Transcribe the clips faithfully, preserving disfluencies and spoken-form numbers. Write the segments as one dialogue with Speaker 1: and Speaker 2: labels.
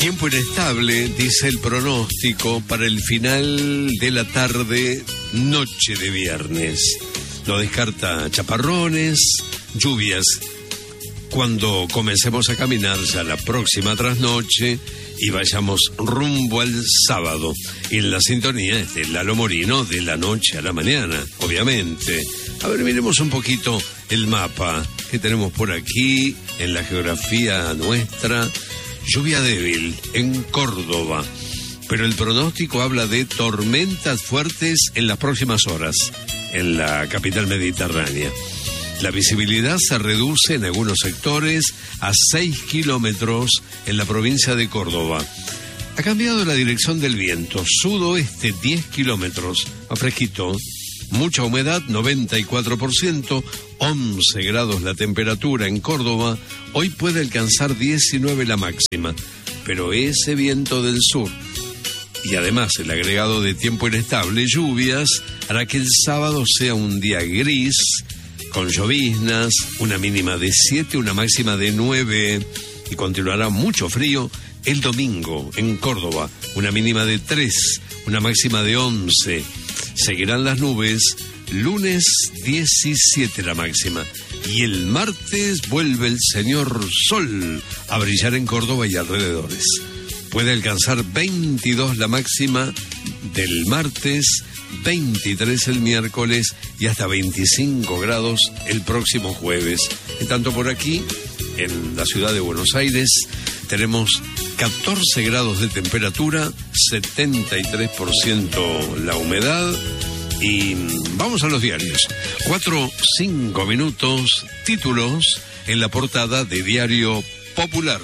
Speaker 1: Tiempo inestable, dice el pronóstico, para el final de la tarde, noche de viernes. Lo descarta chaparrones, lluvias. Cuando comencemos a caminar ya la próxima trasnoche y vayamos rumbo al sábado. Y en la sintonía es de Lalo Morino, de la noche a la mañana, obviamente. A ver, miremos un poquito el mapa que tenemos por aquí, en la geografía nuestra. Lluvia débil en Córdoba, pero el pronóstico habla de tormentas fuertes en las próximas horas en la capital mediterránea. La visibilidad se reduce en algunos sectores a seis kilómetros en la provincia de Córdoba. Ha cambiado la dirección del viento, sudoeste diez kilómetros, a fresquito. Mucha humedad, noventa y cuatro por ciento, once grados la temperatura en Córdoba. Hoy puede alcanzar diecinueve la máxima, pero ese viento del sur y además el agregado de tiempo inestable, lluvias, hará que el sábado sea un día gris, con lloviznas, una mínima de siete, una máxima de nueve, y continuará mucho frío el domingo en Córdoba, una mínima de tres, una máxima de once. Seguirán las nubes, lunes diecisiete la máxima, y el martes vuelve el señor Sol a brillar en Córdoba y alrededores. Puede alcanzar veintidós la máxima del martes, veintitrés el miércoles y hasta veinticinco grados el próximo jueves. En tanto por aquí, en la ciudad de Buenos Aires, tenemos catorce grados de temperatura, setenta y tres por ciento la humedad. Y vamos a los diarios. Cuatro, cinco minutos, títulos en la portada de Diario Popular.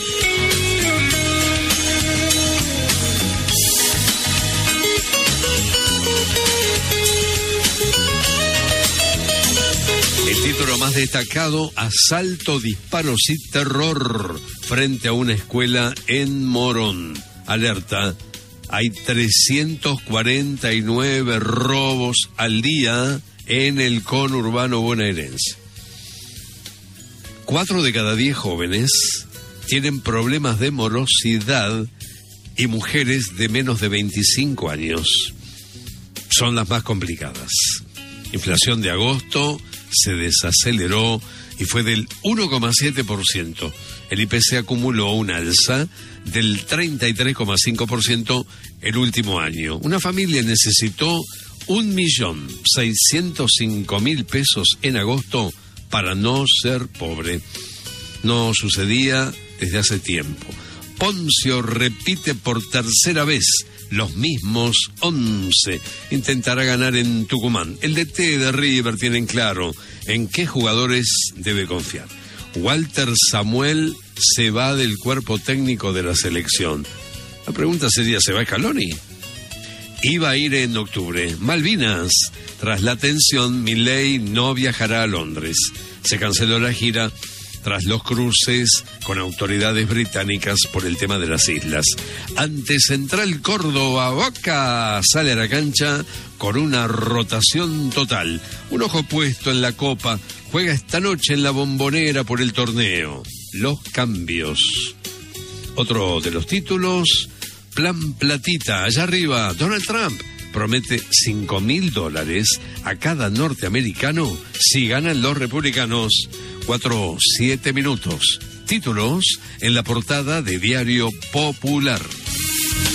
Speaker 1: El título más destacado: asalto, disparos y terror frente a una escuela en Morón. Alerta: hay trescientos cuarenta y nueve robos al día en el conurbano bonaerense. Cuatro de cada diez jóvenes tienen problemas de morosidad y mujeres de menos de veinticinco años son las más complicadas. Inflación de agosto se desaceleró y fue del uno coma siete por ciento. El I P C acumuló un alza del treinta y tres coma cinco por ciento el último año. Una familia necesitó un millón seiscientos cinco mil pesos en agosto para no ser pobre. No sucedía desde hace tiempo. Poncio repite por tercera vez los mismos once. Intentará ganar en Tucumán. El D T de River tiene en claro en qué jugadores debe confiar. Walter Samuel se va del cuerpo técnico de la selección. La pregunta sería, ¿se va Scaloni? Iba a ir en octubre. Malvinas. Tras la tensión, Milei no viajará a Londres. Se canceló la gira tras los cruces con autoridades británicas por el tema de las islas. Ante Central Córdoba, Boca sale a la cancha con una rotación total. Un ojo puesto en la Copa. Juega esta noche en la Bombonera por el torneo. Los cambios. Otro de los títulos: Plan Platita. Allá arriba, Donald Trump promete cinco mil dólares a cada norteamericano si ganan los republicanos. Cuatro, siete minutos. Títulos en la portada de Diario Popular.